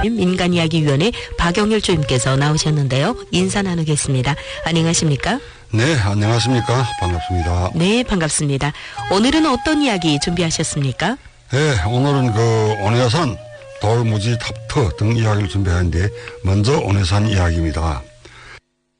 민간이야기위원회 박영일 주임께서 나오셨는데요. 인사 나누겠습니다. 안녕하십니까? 네, 안녕하십니까? 반갑습니다. 네, 반갑습니다. 오늘은 어떤 이야기 준비하셨습니까? 네, 오늘은 온해산, 돌무지, 탑터 등 이야기를 준비하는데 먼저 온해산 이야기입니다.